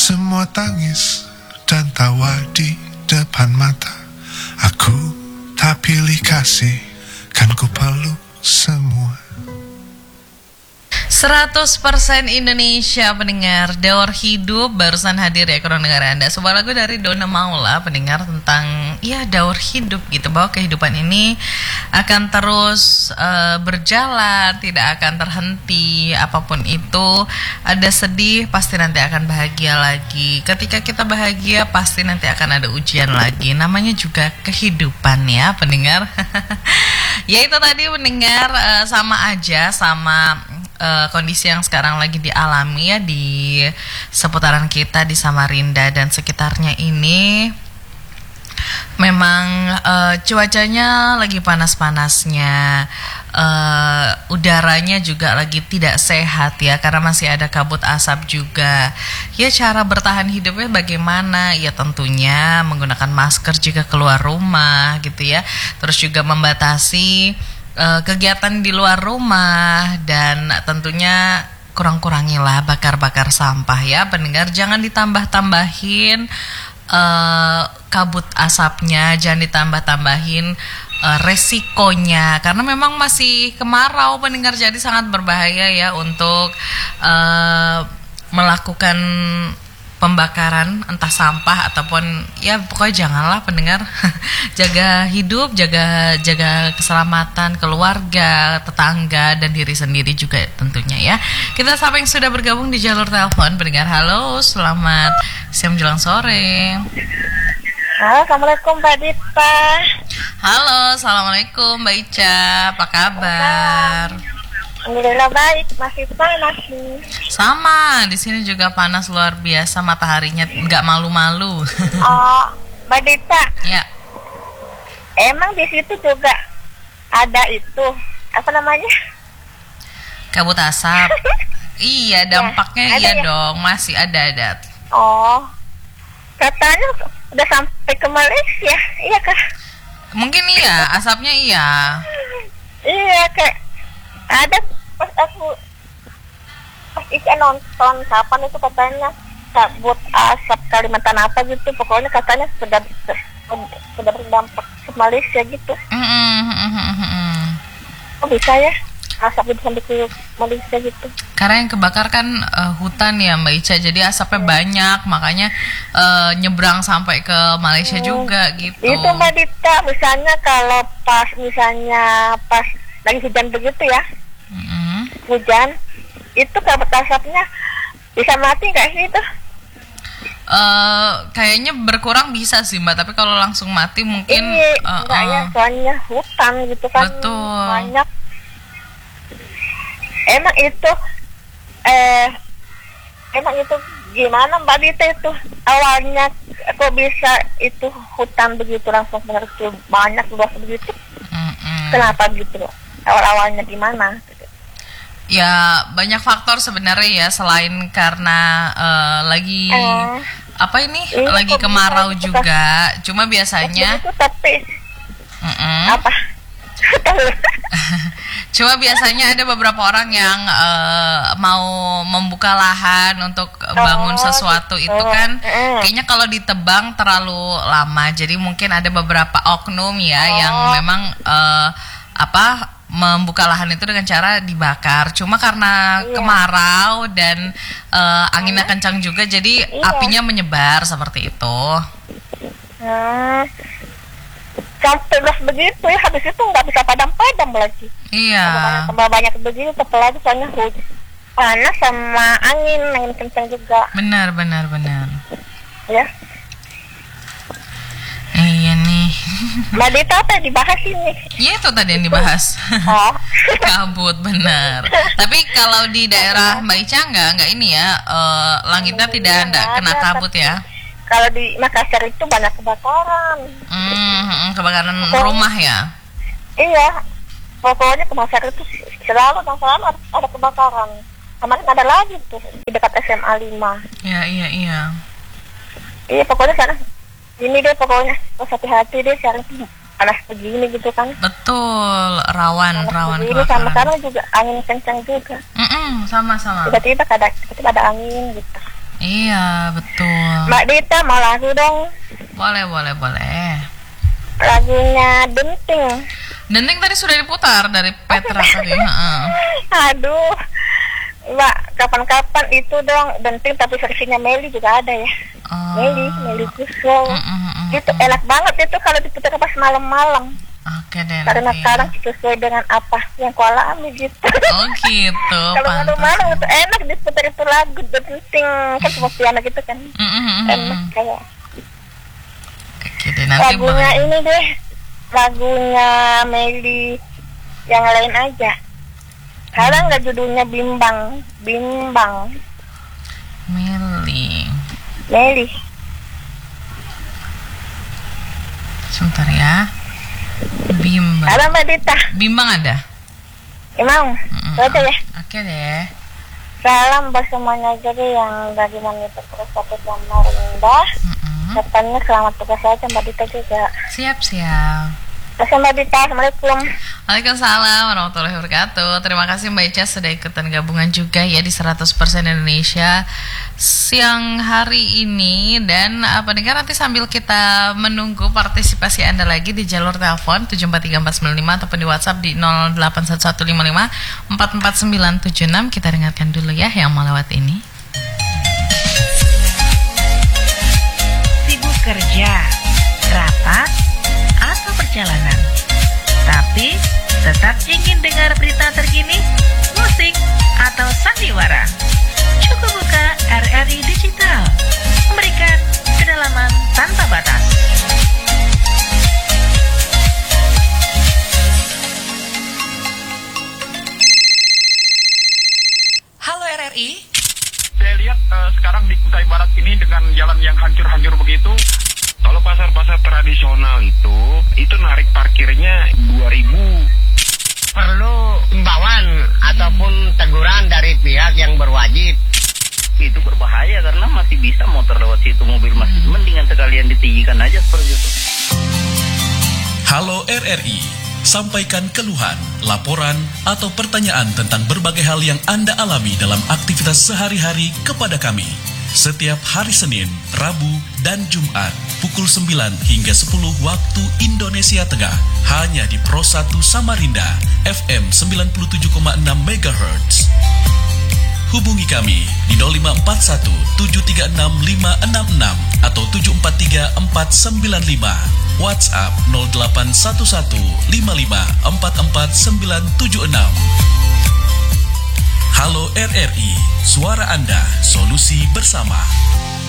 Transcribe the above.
Semua tangis dan tawa di depan mata. Aku tak pilih kasih, kan ku peluk semua. 100% Indonesia pendengar, Daur Hidup barusan hadir ya ke ruang dengar Anda. Sebuah lagu dari Donna Maula pendengar tentang ya daur hidup gitu, bahwa kehidupan ini akan terus berjalan, tidak akan terhenti. Apapun itu, ada sedih pasti nanti akan bahagia lagi. Ketika kita bahagia pasti nanti akan ada ujian lagi. Namanya juga kehidupan ya pendengar. Ya itu tadi pendengar, sama aja sama kondisi yang sekarang lagi dialami ya di seputaran kita di Samarinda dan sekitarnya ini. Memang cuacanya lagi panas-panasnya, udaranya juga lagi tidak sehat ya, karena masih ada kabut asap juga. Ya cara bertahan hidupnya bagaimana? Ya tentunya menggunakan masker jika keluar rumah gitu ya. Terus juga membatasi kegiatan di luar rumah, dan tentunya kurang-kurangilah bakar-bakar sampah ya pendengar. Jangan ditambah-tambahin kabut asapnya, jangan ditambah-tambahin resikonya, karena memang masih kemarau pendengar, jadi sangat berbahaya ya untuk melakukan pembakaran entah sampah ataupun ya pokoknya janganlah pendengar. Jaga hidup, jaga keselamatan keluarga, tetangga dan diri sendiri juga tentunya ya. Kita sampai yang sudah bergabung di jalur telepon pendengar. Halo, selamat siang menjelang sore. Halo, assalamualaikum Mbak Dita. Halo, assalamualaikum Mbak Ica, apa kabar? Alhamdulillah baik, masih panas nih. Sama, di sini juga panas luar biasa, mataharinya nggak malu-malu. Oh, Mbak Dita. Ya. Emang di situ juga ada itu, apa namanya? Kabut asap. Iya, dampaknya ya, iya ya dong, masih ada. Oh, katanya udah sampai ke Malaysia, iya kah? Mungkin iya, asapnya iya. Iya, kayak ada pas Ica nonton kapan itu katanya kabut asap Kalimantan apa gitu, pokoknya katanya sudah berdampak ke Malaysia gitu. Oh bisa ya asap itu sampai ke Malaysia gitu? Karena yang kebakar kan hutan ya Mbak Ica, jadi asapnya banyak, makanya nyebrang sampai ke Malaysia juga gitu. Itu Mbak Dita, misalnya kalau misalnya pas lagi hujan begitu ya, hujan itu kabut asapnya bisa mati nggak sih itu? Kayaknya berkurang bisa sih Mbak, tapi kalau langsung mati mungkin enggak ya, soalnya hutan gitu kan. Betul. Banyak. Emang itu gimana Mbak Dita itu awalnya kok bisa itu hutan begitu langsung banyak luas begitu? Kenapa gitu? Awal-awalnya gimana? Ya banyak faktor sebenarnya ya, selain karena lagi lagi kemarau juga. Cuma biasanya itu tapi apa? Cuma biasanya ada beberapa orang yang mau membuka lahan untuk bangun sesuatu itu kan kayaknya kalau ditebang terlalu lama. Jadi mungkin ada beberapa oknum ya yang memang membuka lahan itu dengan cara dibakar. Cuma karena kemarau dan anginnya kencang juga, jadi apinya menyebar seperti itu. Sampai gas begitu ya, habis itu nggak bisa padam-padam lagi. Iya. Tambah banyak begitu, apalagi soalnya panas sama angin kencang juga. Benar. Ya. Iya nih. Mbak Dita apa yang dibahas ini? Iya itu tadi yang dibahas. Oh. Kabut benar. Tapi kalau di daerah Mbak Ica nggak ini ya, langitnya tidak kena kabut ya? Kalau di Makassar itu banyak kebakaran. Kebakaran rumah ya? Iya. Pokoknya ke Makassar itu selalu ada kebakaran. Kemarin ada lagi tuh di dekat SMA 5. Iya. Iya pokoknya sana ini deh pokoknya harus hati-hati deh sekarang panas begini gitu kan. Betul, rawan begini, sama sekarang juga angin kencang juga. Sama. Tiba-tiba ada angin gitu. Iya, betul. Mbak Dita mau lagu dong. Boleh. Lagunya Denting. Denting tadi sudah diputar dari Petra tadi. Aduh, Mbak, kapan-kapan itu dong Denting, tapi versinya Meli juga ada ya. Meli Kusol. Itu enak banget itu kalau diputar pas malam-malam. Oke deh. Karena sekarang sesuai dengan apa yang kau alami gitu. Oh gitu. Kalau malam-malam itu enak diputar itu lagu Denting, kan cuma piano gitu kan. Enak kayak. Oke deh, nanti lagunya ini deh, lagunya Meli yang lain aja. Sekarang nggak judulnya Bimbang. Meli. Sebentar ya. Bimbang. Ada Mbak Dita. Bimbang ada? Mau? Itu aja ya. Oke deh. Salam buat semuanya jadi yang dari Manito terus satu sama rendah. Katanya selamat tugas aja Mbak Dita juga. Siap. Terima kasih Mbak Dita. Assalamualaikum. Waalaikumsalam warahmatullahi wabarakatuh. Terima kasih Mbak Ica sudah ikutan gabungan juga ya di 100% Indonesia siang hari ini. Dan pendengar, nanti sambil kita menunggu partisipasi Anda lagi di jalur telepon 743495 ataupun di WhatsApp di 081155 44976. Kita dengarkan dulu ya yang mau lewat ini. Sibuk kerja, rapat, atau perjalanan, tapi tetap ingin dengar berita terkini, musik, atau sandiwara? Cukup buka RRI Digital, memberikan kedalaman tanpa batas. Halo RRI. Saya lihat sekarang di Kutai Barat ini dengan jalan yang hancur-hancur begitu. Kalau pasar-pasar tradisional itu narik parkirnya 2.000. Perlu imbauan ataupun teguran dari pihak yang berwajib. Itu berbahaya karena masih bisa motor lewat situ, mobil masih mendingan sekalian ditinggikan aja seperti itu. Halo RRI, sampaikan keluhan, laporan, atau pertanyaan tentang berbagai hal yang Anda alami dalam aktivitas sehari-hari kepada kami. Setiap hari Senin, Rabu, dan Jumat pukul 9 hingga 10 waktu Indonesia Tengah hanya di Pro 1 Samarinda FM 97,6 MHz. Hubungi kami di 0541 736 566 atau 743 495, WhatsApp 0811 55 44976. Halo RRI, suara Anda, solusi bersama.